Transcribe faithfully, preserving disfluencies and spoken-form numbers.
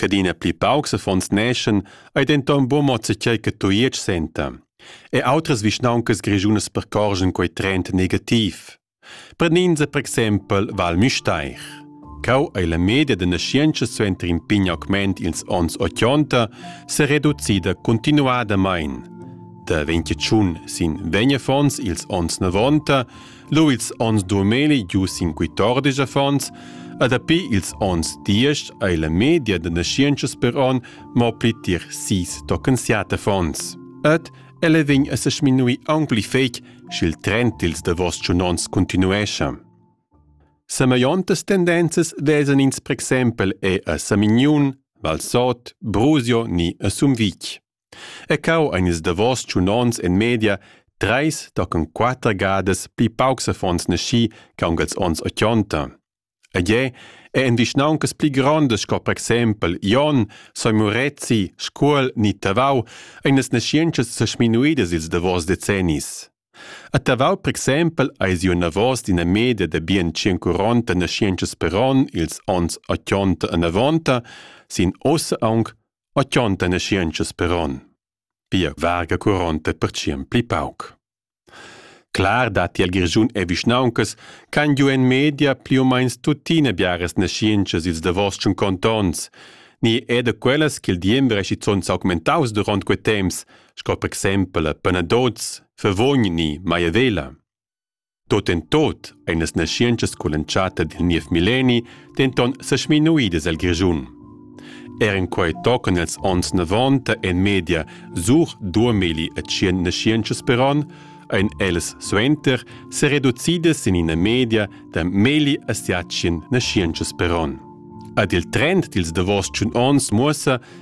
Cadina pli paucs affons neschen ei denton buon mozzetgei che toiec senta. E autras visnauncas grigiunas percorgen quei trend negativ. Preninza, per exempel, Val Müstaich. Cau ei la media de nascientsas suenter impign augment ils ons ottanta se reducida continuadamain. Da ventietschun sin vegna fons ils ons novanta, lu ils ons duemili giu sin quittordisch fons, ad api ils ons diesch ei la media de nascientsas per on mo plitir sis tocensiata fons. Ad ele vegn a se sminui ampli feic schil trend ils de vos tschunons continuescha. Samaiontas tendenzas vesen ins per exempel e a Samignon, Valsot, Brusio ni a Sumvic. E cau eines de vos tschunons en media treis tocan quattro gades pli paucs affons nasci caungals ons ottanta. Adie e en visnauncas pli grandes sco per exempel Ion, Soimurezzi, Scuol ni Tavau eines nascientsas se sminuidas ils de vos decennis. A Tavau, per exempel, eis iu navos d'ina media de bien cinquanta nascientsas per on, ils ons ottanta e novanta, sin ossa aunc ottanta nascientsas per on. Pia varga quaranta per cien pli pauc. Clar, dati al grigiun e visnauncas, can iu en media pli o mains tuttina biaras nascientsas ils de vos cinquantons, ni e de quellas che il diembre esci zons augmentaus durant quei temps, sco per exempel a Penadoz, Favogn ni Maiavela. Tot en tot, eines nascientsas colanciata del nief milleni, denton se sminuides al grigiun. Eren quei tocan els ons novanta en media sur duemili e cien nascientsas per on, ein els suenter se reducides in ina media da meli a siatcien nascientsas per on. Ad il trend dils de vos tschun ons muossa